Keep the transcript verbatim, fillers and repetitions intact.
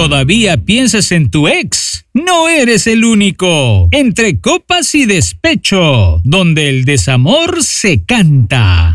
¿Todavía piensas en tu ex? No eres el único. Entre copas y despecho, donde el desamor se canta.